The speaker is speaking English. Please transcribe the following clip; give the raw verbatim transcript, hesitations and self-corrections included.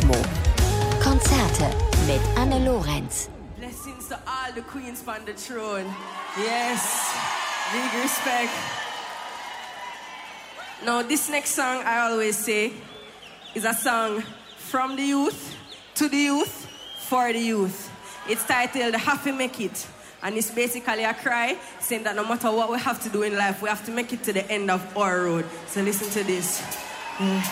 Kosmo. Konzerte mit Anne Lorenz. Blessings to all the queens on the throne. Yes, big respect. Now, this next song, I always say, is a song from the youth, to the youth, for the youth. It's titled Happy Make It. And it's basically a cry saying that no matter what we have to do in life, we have to make it to the end of our road. So listen to this. Mm.